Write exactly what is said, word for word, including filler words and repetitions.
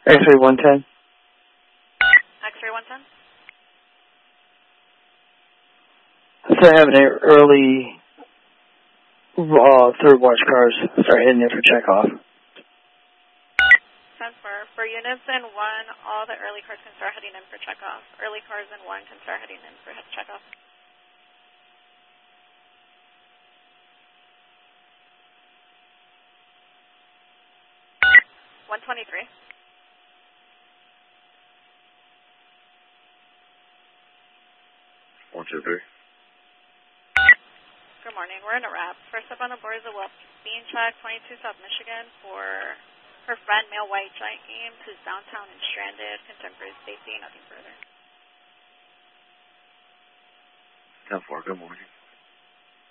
X-ray one ten. X-ray one ten. So having an early uh, third watch cars start heading in for checkoff. For, for units in one, all the early cars can start heading in for checkoff. Early cars in one can start heading in for checkoff. one twenty-three. one two three. Good morning. We're in a wrap. First up on the board is a well being check, twenty-two South Michigan, for her friend, male white giant, who's downtown and stranded. Contemporary safety, nothing further. ten four, good morning.